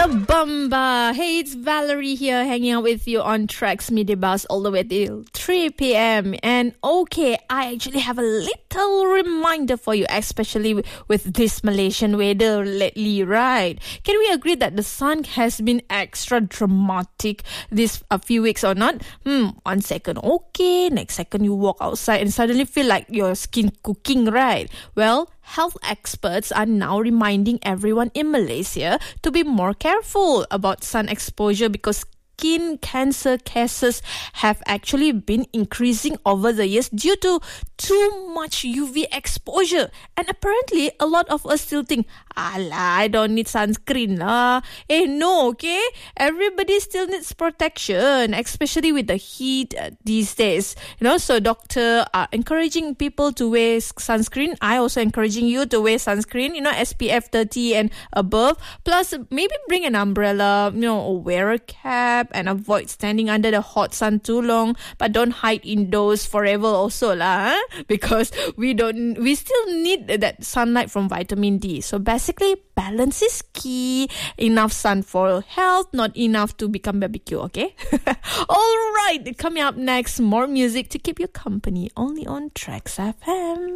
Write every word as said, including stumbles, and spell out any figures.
Bamba. Hey, it's Valerie here hanging out with you on Tracks Media Bus all the way till three p.m. And okay, I actually have a little reminder for you, especially with this Malaysian weather lately, right? Can we agree that the sun has been extra dramatic this a few weeks or not? Hmm, one second, okay. Next second, you walk outside and suddenly feel like your skin cooking, right? Well, health experts are now reminding everyone in Malaysia to be more careful about sun exposure because skin cancer cases have actually been increasing over the years due to too much U V exposure. And apparently, a lot of us still think, alah, I don't need sunscreen lah. Eh, no, okay? Everybody still needs protection, especially with the heat uh, these days. You know, so doctor are encouraging people to wear sunscreen. I also encouraging you to wear sunscreen, you know, S P F thirty and above. Plus, maybe bring an umbrella, you know, or wear a cap and avoid standing under the hot sun too long. But don't hide indoors forever also lah, huh? Because we don't, we still need that sunlight from vitamin D. So basically, balance is key. Enough sun for health, not enough to become barbecue, okay? All right, coming up next, more music to keep you company only on Tracks F M.